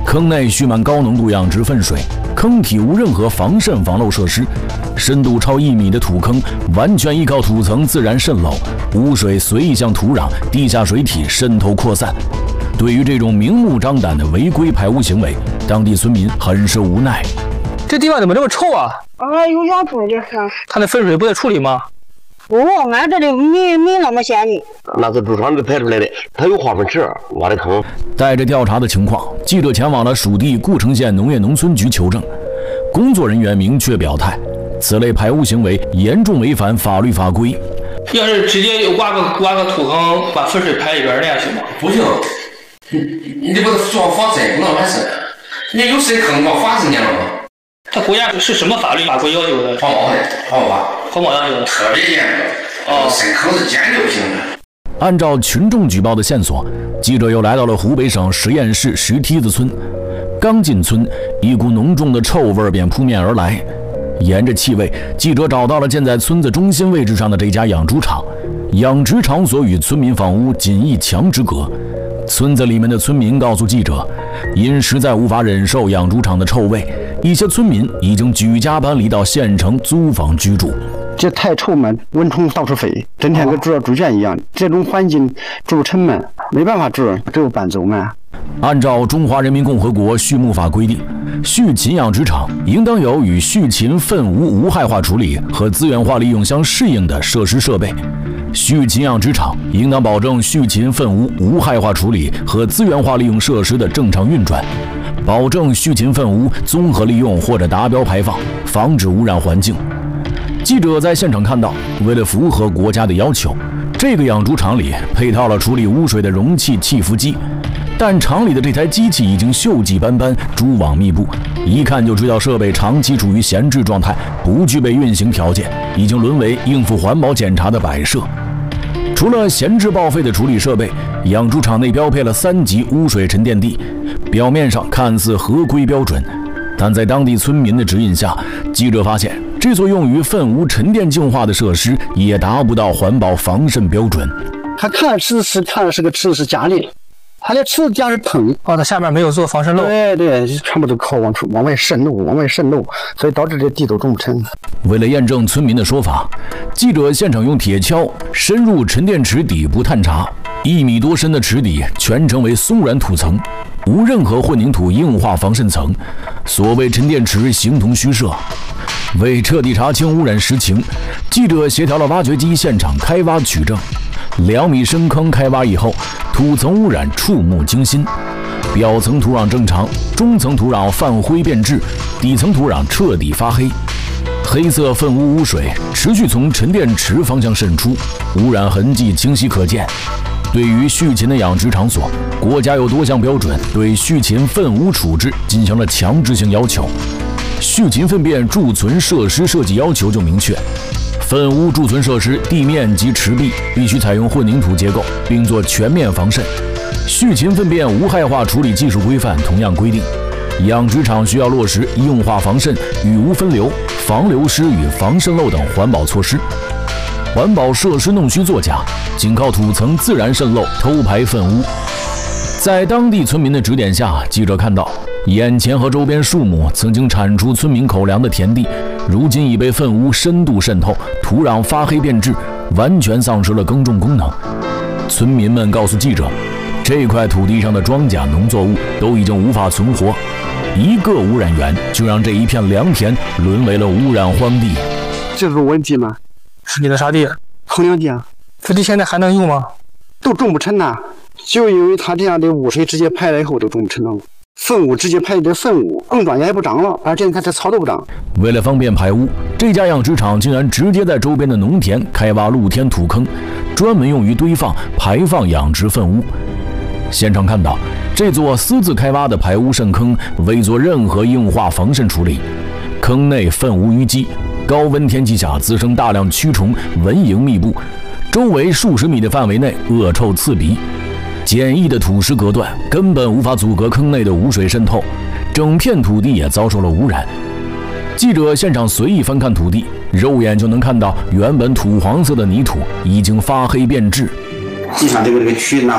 坑内蓄满高浓度养殖粪水，坑体无任何防渗防漏设施，深度超1米的土坑完全依靠土层自然渗漏，污水随意向土壤、地下水体渗透扩散。对于这种明目张胆的违规排污行为，当地村民很是无奈。 这地方怎么这么臭啊？ 有养猪的很。 它的粪水不得处理吗？ 不，俺这里没那么咸的。 那是猪场里排出来的，它有化粪池，挖的坑。 带着调查的情况，记者前往了属地故城县农业农村局求证。工作人员明确表态，此类排污行为严重违反法律法规。 要是直接挖个土坑，把粪水排里边，那样行吗？ 不行，你这不是做防渗不能完事，你有深坑往法制年了吗？ 他国家是什么法律法规要求的？ 环保要求的， 特别严格。深坑是减流型的。 按照群众举报的线索，记者又来到了湖北省十堰市石梯子村。刚进村，一股浓重的臭味便扑面而来。沿着气味，记者找到了建在村子中心位置上的这家养猪场。养殖场所与村民房屋仅一墙之隔。村子里面的村民告诉记者，因实在无法忍受养猪场的臭味，一些村民已经举家搬离到县城租房居住。 这太臭嘛，蚊虫到处飞，整天跟住猪圈一样。这种环境住沉闷，没办法住，只有搬走嘛。 按照中华人民共和国畜牧法规定，畜禽养殖场应当有与畜禽粪污无害化处理和资源化利用相适应的设施设备。畜禽养殖场应当保证畜禽粪污无害化处理和资源化利用设施的正常运转，保证畜禽粪污综合利用或者达标排放，防止污染环境。记者在现场看到，为了符合国家的要求，这个养猪场里配套了处理污水的容器气浮机，但厂里的这台机器已经锈迹斑斑，蛛网密布，一看就知道设备长期处于闲置状态，不具备运行条件，已经沦为应付环保检查的摆设。除了闲置报废的处理设备，养猪场内标配了3级污水沉淀地，表面上看似合规标准，但在当地村民的指引下，记者发现这座用于粪污沉淀净化的设施也达不到环保防渗标准。 他看的是个池子是假的，他的池子底下是坑。 它下面没有做防渗漏。 对，全部都靠往外渗漏，所以导致这地都种不成。 为了验证村民的说法，记者现场用铁锹深入沉淀池底部探查，1米多深的池底全程为松软土层，无任何混凝土硬化防渗层，所谓沉淀池形同虚设。为彻底查清污染实情，记者协调了挖掘机现场开挖取证。2米深坑开挖以后，土层污染触目惊心，表层土壤正常，中层土壤泛灰变质，底层土壤彻底发黑。黑色粪污污水持续从沉淀池方向渗出，污染痕迹清晰可见。对于畜禽的养殖场所，国家有多项标准对畜禽粪污处置进行了强制性要求。畜禽粪便贮存设施设计要求就明确，粪污贮存设施地面及池壁必须采用混凝土结构，并做全面防渗。畜禽粪便无害化处理技术规范同样规定，养殖场需要落实硬化防渗、雨污分流、防流失与防渗漏等环保措施。环保设施弄虚作假，仅靠土层自然渗漏偷排粪污。在当地村民的指点下，记者看到眼前和周边树木曾经产出村民口粮的田地，如今已被粪污深度渗透，土壤发黑变质，完全丧失了耕种功能。村民们告诉记者，这块土地上的庄稼农作物都已经无法存活，一个污染源就让这一片良田沦为了污染荒地。 这是问题吗？ 是你的啥地？ 衡量地啊。 这地现在还能用吗？ 都种不成呐，就因为它这样的污水直接排了以后都种不成了。粪污直接排的粪污，种庄稼也不长了，而且你看这草都不长。 为了方便排污，这家养殖场竟然直接在周边的农田开挖露天土坑，专门用于堆放、排放养殖粪污。现场看到，这座私自开挖的排污渗坑未做任何硬化防渗处理，坑内粪污淤积，高温天气下滋生大量蛆虫，蚊蝇密布，周围数十米的范围内恶臭刺鼻。简易的土石隔断根本无法阻隔坑内的污水渗透，整片土地也遭受了污染。记者现场随意翻看土地，肉眼就能看到原本土黄色的泥土已经发黑变质。 地上这个蛆拿